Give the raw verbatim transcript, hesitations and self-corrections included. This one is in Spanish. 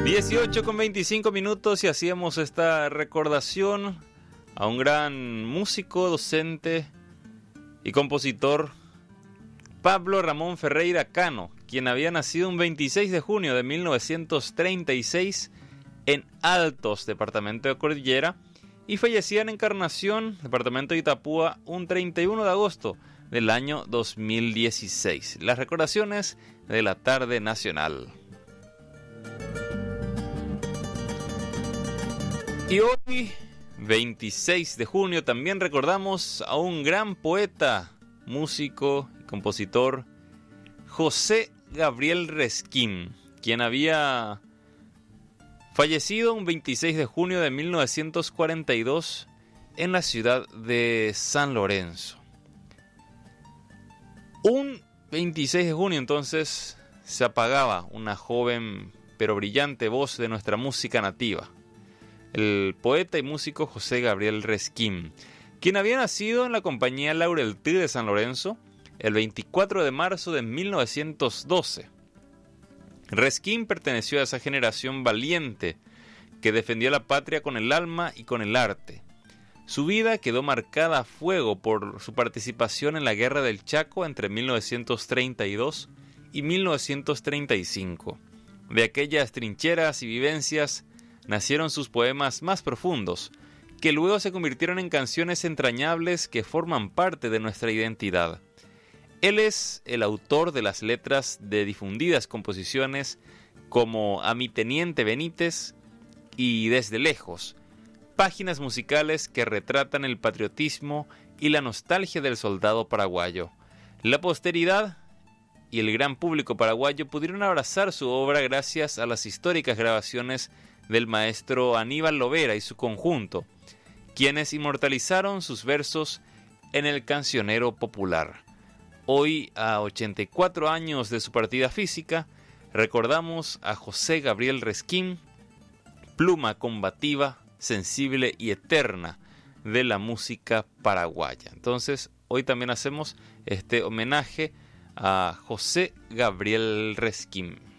dieciocho con veinticinco minutos y hacíamos esta recordación a un gran músico, docente y compositor, Pablo Ramón Ferreira Cano, quien había nacido un veintiséis de junio de mil novecientos treinta y seis en Altos, departamento de Cordillera, y fallecía en Encarnación, departamento de Itapúa, un treinta y uno de agosto del año dos mil dieciséis. Las recordaciones de la tarde nacional. Y hoy, veintiséis de junio, también recordamos a un gran poeta, músico y compositor, José Gabriel Resquín, quien había fallecido un veintiséis de junio de mil novecientos cuarenta y dos en la ciudad de San Lorenzo. Un veintiséis de junio entonces se apagaba una joven pero brillante voz de nuestra música nativa, el poeta y músico José Gabriel Resquín, quien había nacido en la compañía Laureltí de San Lorenzo el veinticuatro de marzo de mil novecientos doce. Resquín perteneció a esa generación valiente que defendió la patria con el alma y con el arte. Su vida quedó marcada a fuego por su participación en la Guerra del Chaco entre mil novecientos treinta y dos y mil novecientos treinta y cinco. De aquellas trincheras y vivencias nacieron sus poemas más profundos, que luego se convirtieron en canciones entrañables que forman parte de nuestra identidad. Él es el autor de las letras de difundidas composiciones como A mi teniente Benítez y Desde lejos, páginas musicales que retratan el patriotismo y la nostalgia del soldado paraguayo. La posteridad y el gran público paraguayo pudieron abrazar su obra gracias a las históricas grabaciones del maestro Aníbal Lovera y su conjunto, quienes inmortalizaron sus versos en el cancionero popular. Hoy, a ochenta y cuatro años de su partida física, recordamos a José Gabriel Resquín, pluma combativa, sensible y eterna de la música paraguaya. Entonces, hoy también hacemos este homenaje a José Gabriel Resquín.